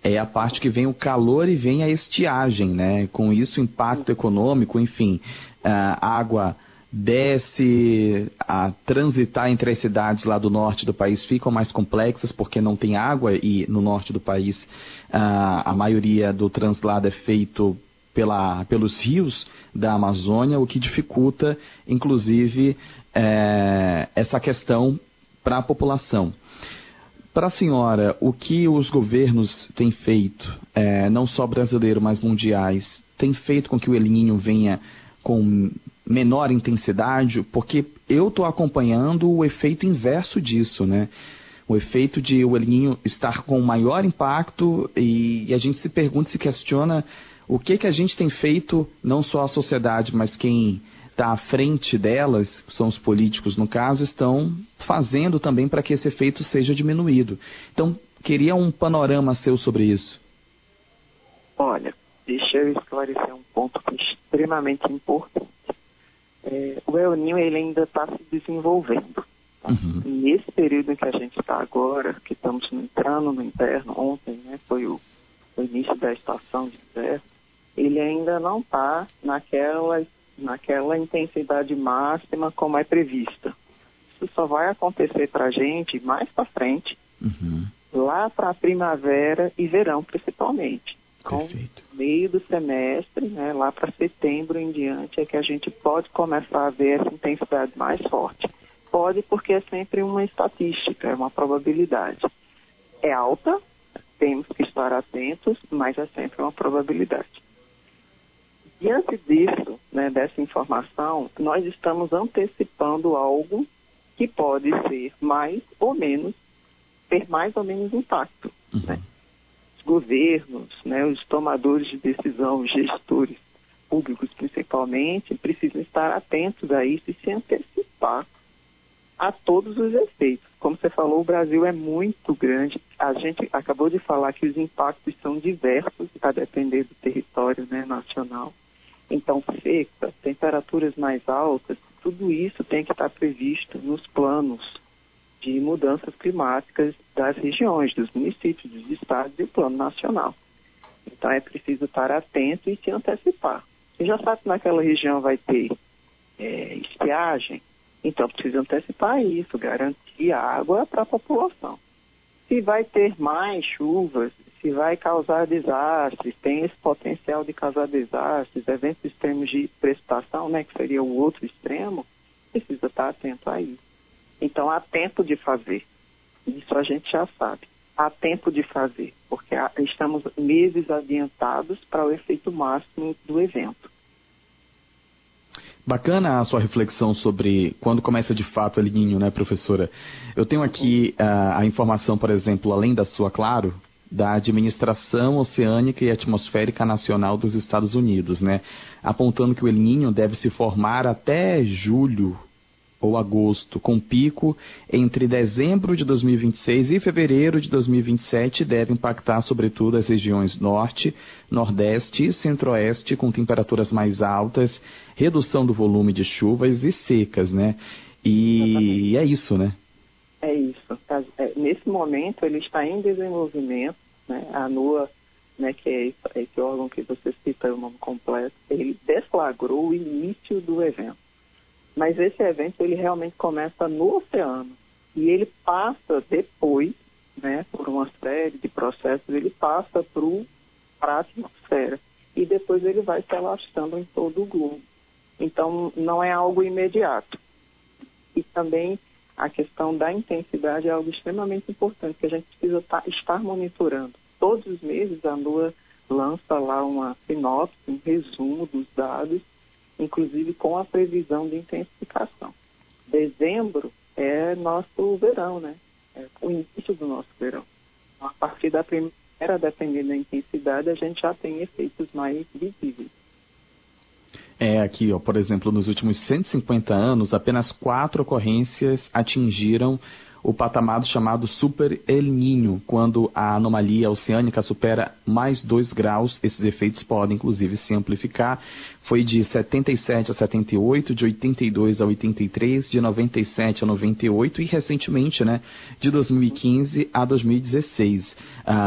é a parte que vem o calor e vem a estiagem, né? Com isso, o impacto econômico, enfim, a água desce, a transitar entre as cidades lá do norte do país ficam mais complexas porque não tem água e no norte do país a maioria do translado é feito pelos rios da Amazônia, o que dificulta, inclusive, essa questão para a população. Para a senhora, o que os governos têm feito, não só brasileiro, mas mundiais, tem feito com que o El Niño venha com menor intensidade? Porque eu estou acompanhando o efeito inverso disso, né? O efeito de o El Niño estar com maior impacto e a gente se pergunta, se questiona o que a gente tem feito, não só a sociedade, mas quem está à frente delas, são os políticos no caso, estão fazendo também para que esse efeito seja diminuído. Então, queria um panorama seu sobre isso. Olha, deixa eu esclarecer um ponto extremamente importante. O El Niño, ele ainda está se desenvolvendo. Tá? Uhum. Nesse período em que a gente está agora, que estamos entrando no inverno, ontem, né, foi o início da estação de inverno, ele ainda não está naquela intensidade máxima como é prevista. Isso só vai acontecer para a gente mais para frente, lá para a primavera e verão principalmente. Com meio do semestre, né, lá para setembro em diante, é que a gente pode começar a ver essa intensidade mais forte. Pode porque é sempre uma estatística, é uma probabilidade. É alta, temos que estar atentos, mas é sempre uma probabilidade. Diante disso, né, dessa informação, nós estamos antecipando algo que pode ser ter mais ou menos impacto. Né? Os governos, né, os tomadores de decisão, os gestores públicos principalmente, precisam estar atentos a isso e se antecipar a todos os efeitos. Como você falou, o Brasil é muito grande. A gente acabou de falar que os impactos são diversos, a depender do território, né, nacional. Então, seca, temperaturas mais altas, tudo isso tem que estar previsto nos planos de mudanças climáticas das regiões, dos municípios, dos estados e o plano nacional. Então, é preciso estar atento e se antecipar. Você já sabe que naquela região vai ter estiagem, então precisa antecipar isso, garantir água para a população. Se vai ter mais chuvas, se vai causar desastres, tem esse potencial de causar desastres, eventos extremos de precipitação, né, que seria o outro extremo, precisa estar atento a isso. Então, há tempo de fazer. Isso a gente já sabe. Há tempo de fazer, porque estamos meses adiantados para o efeito máximo do evento. Bacana a sua reflexão sobre quando começa de fato o El Niño, né, professora? Eu tenho aqui a informação, por exemplo, além da sua, claro, da Administração Oceânica e Atmosférica Nacional dos Estados Unidos, né? Apontando que o El Niño deve se formar até julho ou agosto, com pico entre dezembro de 2026 e fevereiro de 2027, deve impactar sobretudo as regiões norte, nordeste e centro-oeste, com temperaturas mais altas, redução do volume de chuvas e secas, né? E é isso, né? É isso. Nesse momento, ele está em desenvolvimento, né? A NOAA, né, que é esse órgão que você cita o nome completo, ele deflagrou o início do evento. Mas esse evento, ele realmente começa no oceano. E ele passa depois, né, por uma série de processos, ele passa para a atmosfera. E depois ele vai se alastrando em todo o globo. Então, não é algo imediato. E também a questão da intensidade é algo extremamente importante, que a gente precisa estar monitorando. Todos os meses a NOAA lança lá uma sinopse, um resumo dos dados, inclusive com a previsão de intensificação. Dezembro é nosso verão, né? É o início do nosso verão. A partir da primeira, dependendo da intensidade, a gente já tem efeitos mais visíveis. Aqui, ó, por exemplo, nos últimos 150 anos, apenas 4 ocorrências atingiram o patamar chamado Super El Niño. Quando a anomalia oceânica supera mais 2 graus, esses efeitos podem, inclusive, se amplificar. Foi de 77 a 78, de 82 a 83, de 97 a 98 e, recentemente, né, de 2015 a 2016.